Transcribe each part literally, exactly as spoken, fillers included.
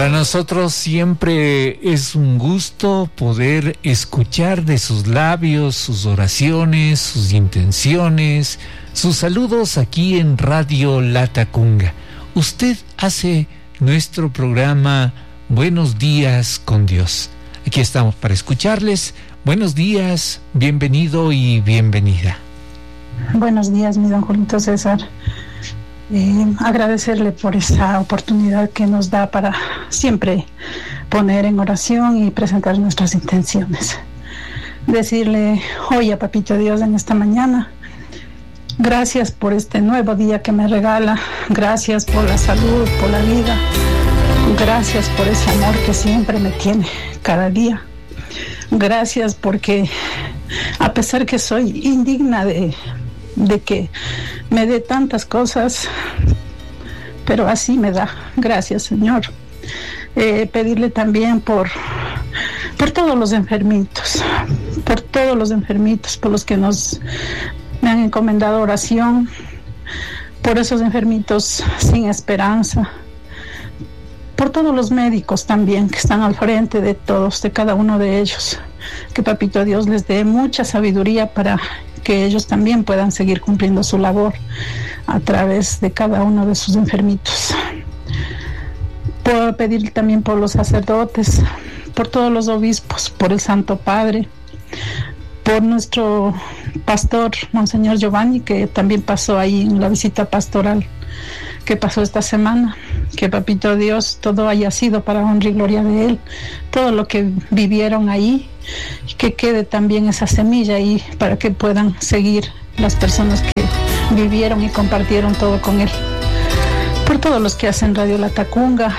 Para nosotros siempre es un gusto poder escuchar de sus labios sus oraciones, sus intenciones, sus saludos aquí en Radio Latacunga. Usted hace nuestro programa Buenos Días con Dios. Aquí estamos para escucharles. Buenos días, bienvenido y bienvenida. Buenos días, mi don Julito César. Eh, agradecerle por esa oportunidad que nos da para siempre poner en oración y presentar nuestras intenciones. Decirle hoy a Papito Dios en esta mañana, gracias por este nuevo día que me regala, gracias por la salud, por la vida, gracias por ese amor que siempre me tiene cada día. Gracias porque a pesar que soy indigna de de que me dé tantas cosas, pero así me da. Gracias, Señor. Eh, pedirle también por, por todos los enfermitos, por todos los enfermitos, por los que nos me han encomendado oración, por esos enfermitos sin esperanza, por todos los médicos también que están al frente de todos, de cada uno de ellos. Que Papito Dios les dé mucha sabiduría para que ellos también puedan seguir cumpliendo su labor a través de cada uno de sus enfermitos. Puedo pedir también por los sacerdotes, por todos los obispos, por el Santo Padre, por nuestro pastor, Monseñor Giovanni, que también pasó ahí en la visita pastoral que pasó esta semana. Que Papito Dios todo haya sido para honra y gloria de Él, todo lo que vivieron ahí, y que quede también esa semilla ahí para que puedan seguir las personas que vivieron y compartieron todo con Él. Por todos los que hacen Radio Latacunga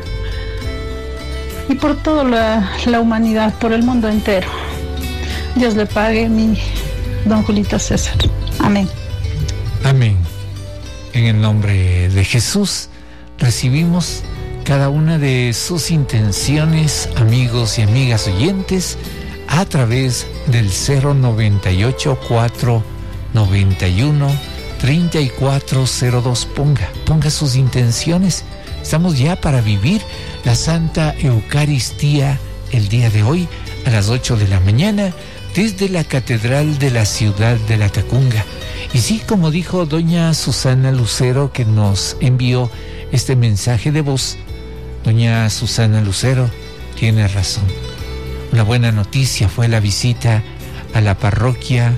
y por toda la, la humanidad, por el mundo entero. Dios le pague, mi don Julito César. Amén. Amén. En el nombre de Jesús recibimos cada una de sus intenciones, amigos y amigas oyentes, a través del cero noventa y ocho, cuatro noventa y uno, treinta y cuatro cero dos. Ponga, ponga sus intenciones. Estamos ya para vivir la Santa Eucaristía el día de hoy a las ocho de la mañana desde la Catedral de la ciudad de Latacunga. Y sí, como dijo doña Susana Lucero, que nos envió este mensaje de voz, doña Susana Lucero tiene razón. Una buena noticia fue la visita a la parroquia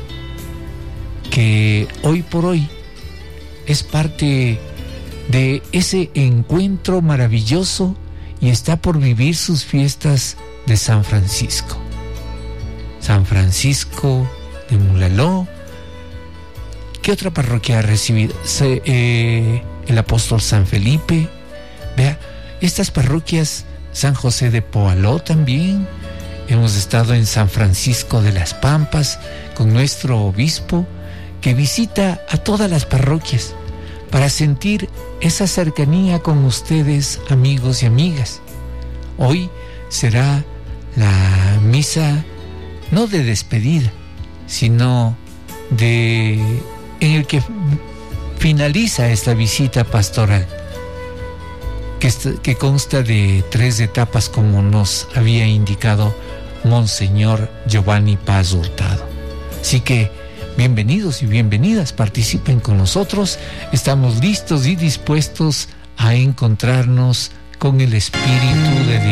que hoy por hoy es parte de ese encuentro maravilloso y está por vivir sus fiestas de San Francisco. San Francisco de Mulaló. ¿Qué otra parroquia ha recibido? Se, eh, el apóstol San Felipe. Vea, estas parroquias, San José de Poaló también. Hemos estado en San Francisco de las Pampas con nuestro obispo, que visita a todas las parroquias para sentir esa cercanía con ustedes, amigos y amigas. Hoy será la misa no de despedida, sino de en el que finaliza esta visita pastoral, que, est- que consta de tres etapas, como nos había indicado Monseñor Giovanni Paz Hurtado. Así que bienvenidos y bienvenidas, participen con nosotros. Estamos listos y dispuestos a encontrarnos con el Espíritu de Dios.